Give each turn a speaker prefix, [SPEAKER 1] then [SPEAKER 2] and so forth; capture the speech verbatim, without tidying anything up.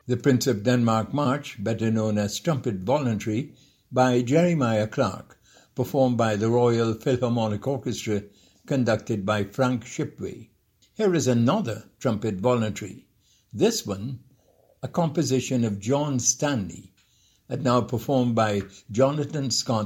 [SPEAKER 1] The Prince of Denmark March, better known as Trumpet Voluntary, by Jeremiah Clarke, performed by the Royal Philharmonic Orchestra, conducted by Frank Shipway. Here is another Trumpet Voluntary, this one a composition of John Stanley, and now performed by Jonathan Scott